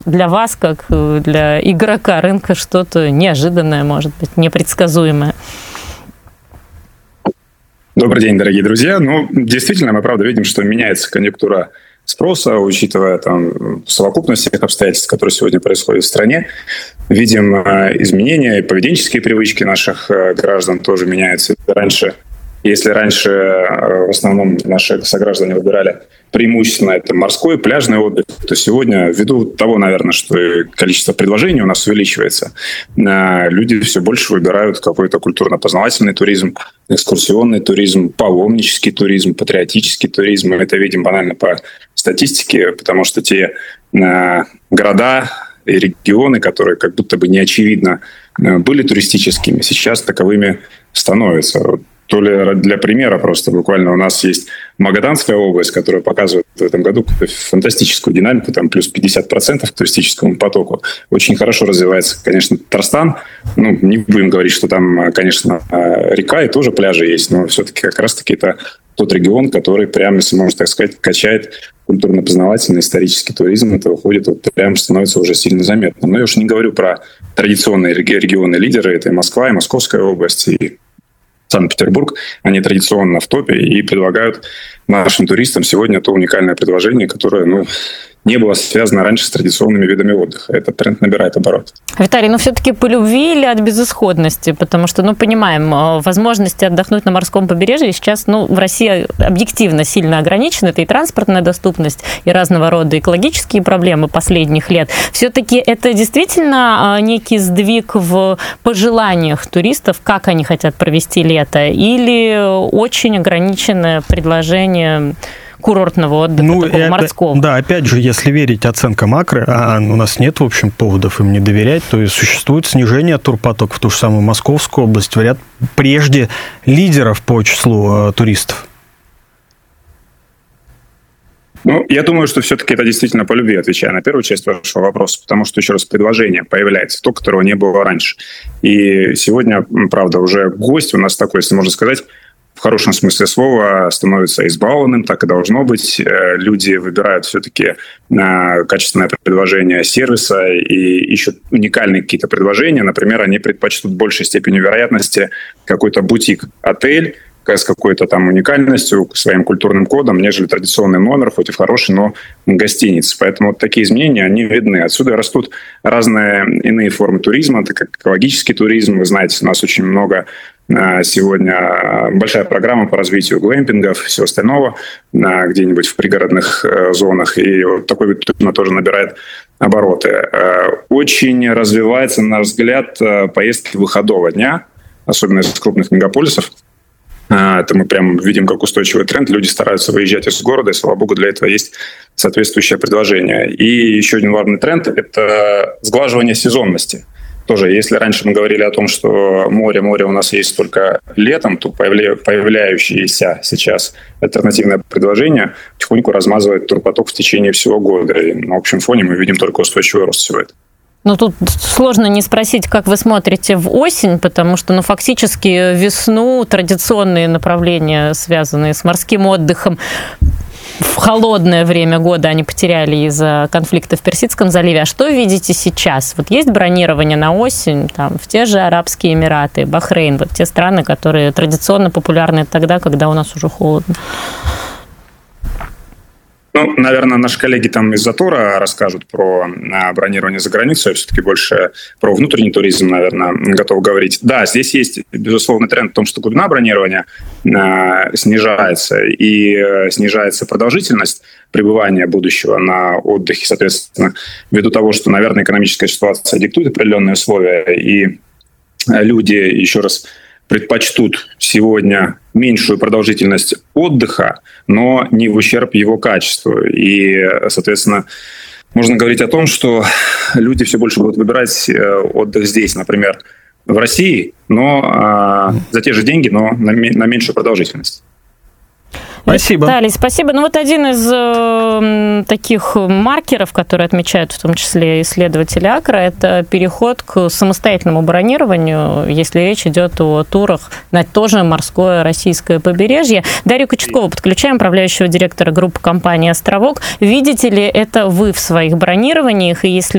для вас, как для игрока рынка, что-то неожиданное, может быть, непредсказуемое? Добрый день, дорогие друзья. Действительно, мы, правда, видим, что меняется конъюнктура спроса, учитывая совокупность всех обстоятельств, которые сегодня происходят в стране. Видим изменения, и поведенческие привычки наших граждан тоже меняются. Если раньше в основном наши сограждане выбирали преимущественно это морской, пляжный отдых, то сегодня, ввиду того, наверное, что количество предложений у нас увеличивается, люди все больше выбирают какой-то культурно-познавательный туризм, экскурсионный туризм, паломнический туризм, патриотический туризм. Мы это видим банально по статистике, потому что те города и регионы, которые как будто бы неочевидно были туристическими, сейчас таковыми становятся. То ли для примера просто буквально у нас есть Магаданская область, которая показывает в этом году фантастическую динамику, там плюс 50% к туристическому потоку. Очень хорошо развивается, конечно, Татарстан. Не будем говорить, что там, конечно, река и тоже пляжи есть, но все-таки как раз-таки это тот регион, который прямо, если можно так сказать, качает культурно-познавательный исторический туризм. Это выходит, прям становится уже сильно заметно. Но я уж не говорю про традиционные регионы-лидеры. Это и Москва, и Московская область, и Санкт-Петербург, они традиционно в топе и предлагают нашим туристам сегодня то уникальное предложение, которое не было связано раньше с традиционными видами отдыха. Этот тренд набирает оборот. Виталий, все-таки по любви или от безысходности? Потому что, понимаем, возможности отдохнуть на морском побережье сейчас, в России объективно сильно ограничены. Это и транспортная доступность, и разного рода экологические проблемы последних лет. Все-таки это действительно некий сдвиг в пожеланиях туристов, как они хотят провести лето, или очень ограниченное предложение курортного отдыха, такого морского. Да, опять же, если верить оценкам Акры, а у нас нет, в общем, поводов им не доверять, то и существует снижение турпотока в ту же самую Московскую область, в ряд прежде лидеров по числу туристов. Я думаю, что все-таки это действительно по любви, отвечая на первую часть вашего вопроса, потому что, еще раз, предложение появляется, то, которого не было раньше. И сегодня, правда, уже гость у нас такой, если можно сказать, в хорошем смысле слова, становится избалованным, так и должно быть. Люди выбирают все-таки качественное предложение сервиса и ищут уникальные какие-то предложения. Например, они предпочтут в большей степени вероятности какой-то бутик-отель с какой-то там уникальностью, своим культурным кодом, нежели традиционный номер, хоть и в хороший, но гостиниц. Поэтому такие изменения, они видны. Отсюда растут разные иные формы туризма, так как экологический туризм. Вы знаете, у нас очень много сегодня большая программа по развитию глэмпингов и всего остального где-нибудь в пригородных зонах. И такой вид туризма тоже набирает обороты. Очень развивается, на наш взгляд, поездки выходного дня, особенно из крупных мегаполисов. Это мы прям видим как устойчивый тренд. Люди стараются выезжать из города, и, слава богу, для этого есть соответствующее предложение. И еще один важный тренд – это сглаживание сезонности. Тоже, если раньше мы говорили о том, что море у нас есть только летом, то появляющееся сейчас альтернативное предложение потихоньку размазывает турпоток в течение всего года. И на общем фоне мы видим только устойчивый рост всего этого. Тут сложно не спросить, как вы смотрите в осень, потому что, фактически весну традиционные направления, связанные с морским отдыхом, в холодное время года они потеряли из-за конфликта в Персидском заливе. А что видите сейчас? Есть бронирование на осень в те же Арабские Эмираты, Бахрейн, те страны, которые традиционно популярны тогда, когда у нас уже холодно? Наверное, наши коллеги из Затора расскажут про бронирование за границу. Я все-таки больше про внутренний туризм, наверное, готов говорить. Да, здесь есть, безусловно, тренд в том, что глубина бронирования снижается, и снижается продолжительность пребывания будущего на отдыхе. Соответственно, ввиду того, что, наверное, экономическая ситуация диктует определенные условия, и люди, еще раз, предпочтут сегодня меньшую продолжительность отдыха, но не в ущерб его качеству. И, соответственно, можно говорить о том, что люди все больше будут выбирать отдых здесь, например, в России, но за те же деньги, но на меньшую продолжительность. Спасибо. Виталий, спасибо. Ну вот один из таких маркеров, которые отмечают в том числе исследователи АКРА, это переход к самостоятельному бронированию, если речь идет о турах на тоже морское российское побережье. Дарью Кочеткову подключаем, управляющего директора группы компании «Островок». Видите ли это вы в своих бронированиях? И если